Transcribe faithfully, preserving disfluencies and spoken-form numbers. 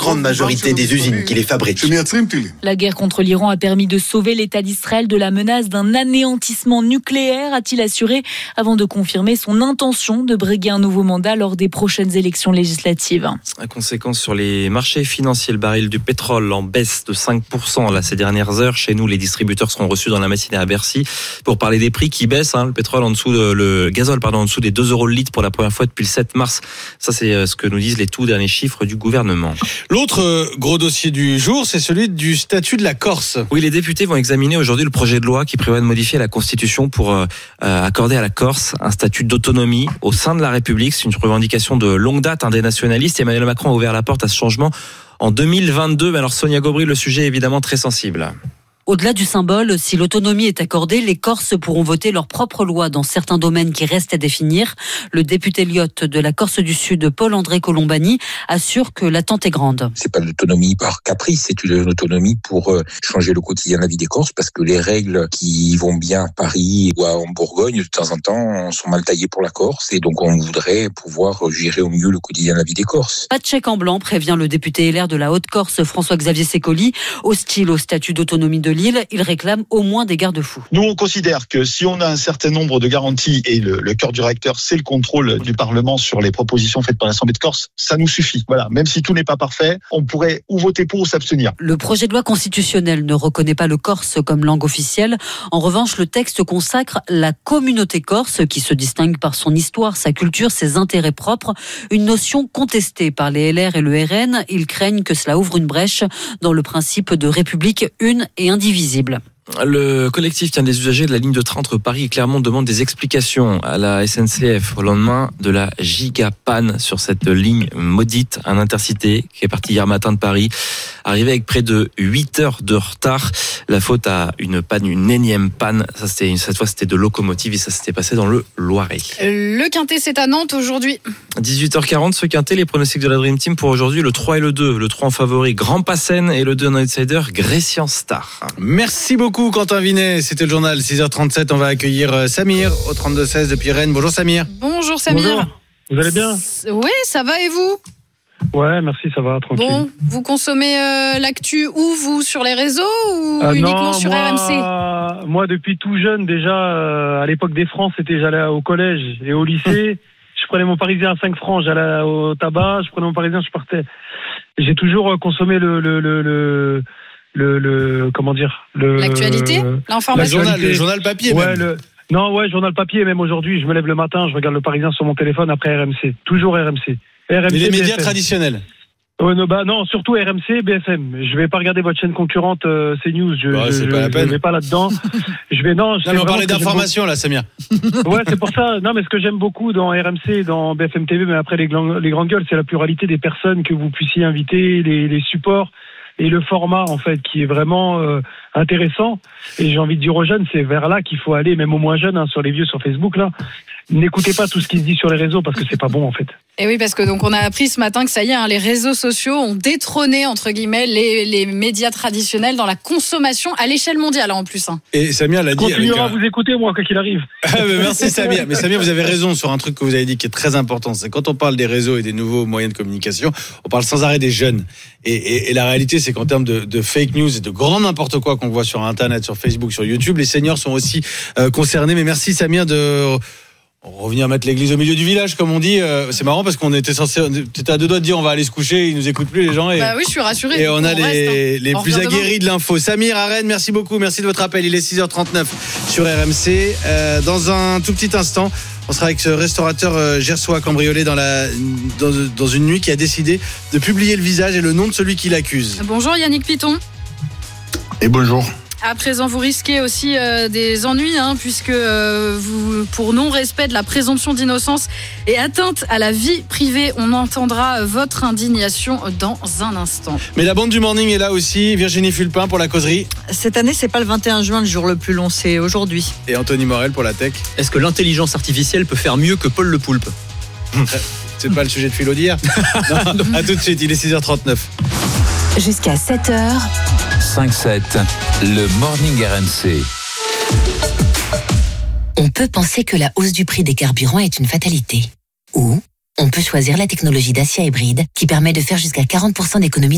grande majorité des usines qui les fabriquent. La guerre contre l'Iran a permis de sauver l'État d'Israël de la menace d'un anéantissement nucléaire, a-t-il assuré, avant de confirmer son intention de briguer un nouveau mandat lors des prochaines élections législatives. La conséquence sur les marchés financiers, le baril du pétrole en baisse de cinq pour cent là, ces dernières heures. Chez nous, les distributeurs seront reçus dans la matinée à Bercy pour parler des prix qui baissent. Hein, le pétrole en dessous de, le gazole pardon en dessous des deux euros le litre pour la première fois depuis le sept mars. Ça, c'est ce que nous disent les tout derniers chiffres du gouvernement. L'autre gros dossier du jour, c'est celui du statut de la Corse. Oui, les députés vont examiner aujourd'hui le projet de loi qui prévoit de modifier la Constitution pour euh, accorder à la Corse un statut d'autonomie au sein de la République. C'est une revendication de longue date hein, des nationalistes. Emmanuel Macron a ouvert la porte à ce changement en deux mille vingt-deux. Mais alors Sonia Gobry, le sujet est évidemment très sensible. Au-delà du symbole, si l'autonomie est accordée, les Corses pourront voter leur propre loi dans certains domaines qui restent à définir. Le député Lyotte de la Corse du Sud, Paul-André Colombani, assure que l'attente est grande. C'est pas l'autonomie par caprice, c'est une autonomie pour changer le quotidien de la vie des Corses, parce que les règles qui vont bien à Paris ou en Bourgogne, de temps en temps, sont mal taillées pour la Corse, et donc on voudrait pouvoir gérer au mieux le quotidien de la vie des Corses. Pas de chèque en blanc, prévient le député L R de la Haute-Corse, François-Xavier Sécoli. Hostile au statut d'autonomie de l'île, il réclame au moins des garde-fous. Nous, on considère que si on a un certain nombre de garanties, et le, le cœur du réacteur, c'est le contrôle du Parlement sur les propositions faites par l'Assemblée de Corse, ça nous suffit. Voilà, même si tout n'est pas parfait, on pourrait ou voter pour ou s'abstenir. Le projet de loi constitutionnel ne reconnaît pas le corse comme langue officielle. En revanche, le texte consacre la communauté corse, qui se distingue par son histoire, sa culture, ses intérêts propres. Une notion contestée par les L R et le R N. Ils craignent que cela ouvre une brèche dans le principe de république une et indivisible. Le collectif tient des usagers de la ligne de train entre Paris et Clermont demande des explications à la S N C F au lendemain de la giga panne sur cette ligne maudite, un intercité qui est parti hier matin de Paris, arrivé avec près de huit heures de retard. La faute à une panne, une énième panne. Ça, c'était, cette fois, c'était de locomotive et ça s'était passé dans le Loiret. Le Quintet, c'est à Nantes aujourd'hui. dix-huit heures quarante, ce Quintet, les pronostics de la Dream Team pour aujourd'hui, le trois et le deux. Le trois en favori, Grand Passen, et le deux en outsider, Grecian Star. Merci beaucoup Quentin Vinet, c'était le journal six heures trente-sept. On va accueillir Samir au trente-deux seize depuis Rennes. Bonjour Samir. Bonjour Samir. Bonjour. Vous allez bien? Oui, ça va et vous? Ouais, merci, ça va, tranquille. Bon, vous consommez euh, l'actu où, vous, sur les réseaux ou euh, uniquement non, sur moi, R M C? Moi, depuis tout jeune, déjà, euh, à l'époque des francs, c'était j'allais au collège et au lycée. Je prenais mon parisien à cinq francs, j'allais au tabac, je prenais mon parisien, je partais. J'ai toujours consommé le... le, le, le Le, le comment dire le l'actualité, l'information, le journal, le journal papier. Ouais, même. Le, non, ouais, journal papier. Même aujourd'hui, je me lève le matin, je regarde le Parisien sur mon téléphone après R M C. Toujours R M C. R M C. Et les médias B F M. Traditionnels. Oh, non, bah non, surtout R M C, B F M. Je vais pas regarder votre chaîne concurrente euh, CNews. Je, ouais, je, c'est je, pas la peine. je vais pas là-dedans. je vais non. Je non mais on parlait d'information là, Samir. Ouais, c'est pour ça. Non, mais ce que j'aime beaucoup dans R M C, dans B F M T V, mais après les, glands, les grandes gueules, c'est la pluralité des personnes que vous puissiez inviter, les, les supports. Et le format, en fait, qui est vraiment euh, intéressant. Et j'ai envie de dire aux jeunes, c'est vers là qu'il faut aller, même aux moins jeunes, hein, sur les vieux, sur Facebook, là. N'écoutez pas tout ce qui se dit sur les réseaux, parce que c'est pas bon, en fait. Et oui, parce que donc on a appris ce matin que ça y est, hein, les réseaux sociaux ont détrôné, entre guillemets, les, les médias traditionnels dans la consommation à l'échelle mondiale, en plus. Hein. Et Samir l'a dit. Continuera avec un... à vous écouter, moi, quoi qu'il arrive. Ah, mais merci Samir. Mais Samir, vous avez raison sur un truc que vous avez dit qui est très important. C'est quand on parle des réseaux et des nouveaux moyens de communication, on parle sans arrêt des jeunes. Et, et, et la réalité, c'est qu'en termes de, de fake news et de grand n'importe quoi qu'on voit sur Internet, sur Facebook, sur YouTube, les seniors sont aussi euh, concernés. Mais merci Samir de revenir mettre l'église au milieu du village, comme on dit. Euh, c'est marrant parce qu'on était censé, t'étais à deux doigts de dire on va aller se coucher, ils nous écoutent plus les gens. Et, bah oui, je suis rassuré. Et on a on les, reste, hein. les on plus aguerris de l'info. Samir à Rennes, merci beaucoup, merci de votre appel. Il est six heures trente-neuf sur R M C. Euh, dans un tout petit instant, on sera avec ce restaurateur euh, gersois cambriolé dans, la, dans, dans une nuit qui a décidé de publier le visage et le nom de celui qui l'accuse. Bonjour Yannick Piton. Et bonjour. À présent, vous risquez aussi euh, des ennuis, hein, puisque euh, vous, pour non-respect de la présomption d'innocence et atteinte à la vie privée, on entendra votre indignation dans un instant. Mais la bande du morning est là aussi. Virginie Fulpin pour la causerie. Cette année, c'est pas le vingt et un juin le jour le plus long, c'est aujourd'hui. Et Anthony Morel pour la tech. Est-ce que l'intelligence artificielle peut faire mieux que Paul le Poulpe? C'est pas le sujet de philo d'hier. Non, à tout de suite, il est six heures trente-neuf. Jusqu'à sept heures. cinq sept, le Morning R M C. On peut penser que la hausse du prix des carburants est une fatalité. Ou on peut choisir la technologie Dacia hybride qui permet de faire jusqu'à quarante pour cent d'économie